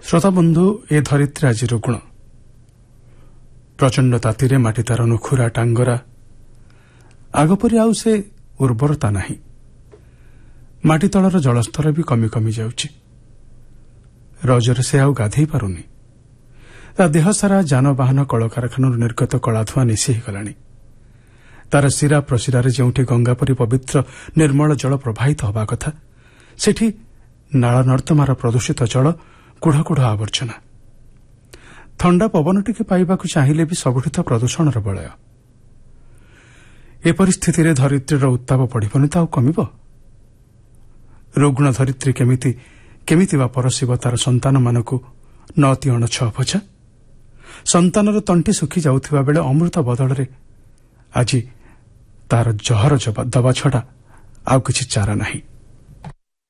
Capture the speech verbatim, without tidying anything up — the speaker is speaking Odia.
ଶ୍ରୋତାବନ୍ଧୁ ଏ ଧରିତ୍ରୀ ଆଜି ରୁଗ୍ଣ। ପ୍ରଚଣ୍ଡ ତାତିରେ ମାଟି ତାର ନୁଖୁରା ଟାଙ୍ଗରା ଆଗପରି ଆଉ ସେ ଉର୍ବରତା ନାହିଁ। ମାଟି ତଳର ଜଳସ୍ତର ବି କମି କମି ଯାଉଛି। ରଜରେ ସେ ଆଉ ଗାଧେଇ ପାରୁନି। ତା ଦେହ ସାରା ଯାନବାହନ କଳକାରଖାନାରୁ ନିର୍ଗତ କଳାଧୂଆଁ ନିଶି ହୋଇଗଲାଣି। ତାର ଶିରା ପ୍ରଶିରାରେ ଯେଉଁଠି ଗଙ୍ଗା ପରି ପବିତ୍ର ନିର୍ମଳ ଜଳ ପ୍ରବାହିତ ହେବା କଥା, ସେଠି ନାଳ ନର୍ଦ୍ଦମାର ପ୍ରଦୂଷିତ ଜଳ, କୁଢ଼ କୁଢ଼ ଆବର୍ଜନା। ଥଣ୍ଡା ପବନ ଟିକେ ପାଇବାକୁ ଚାହିଁଲେ ବି ସବୁଠି ତ ପ୍ରଦୂଷଣର ବଳୟ। ଏ ପରିସ୍ଥିତିରେ ଧରିତ୍ରୀର ଉତ୍ତାପ ବଢ଼ିବନି ତ ଆଉ କମିବ? ରୁଗ୍ଣ ଧରିତ୍ରୀ କେମିତି କେମିତି ବା ପରସିବ ତାର ସନ୍ତାନମାନଙ୍କୁ ନଅତି ଅଣ ଛଅ ଭଜା? ସନ୍ତାନର ତଣ୍ଟି ଶୁଖି ଯାଉଥିବା ବେଳେ ଅମୃତ ବଦଳରେ ଆଜି ତାର ଜହର ଦବା ଛଡ଼ା ଆଉ କିଛି ଚାରା ନାହିଁ।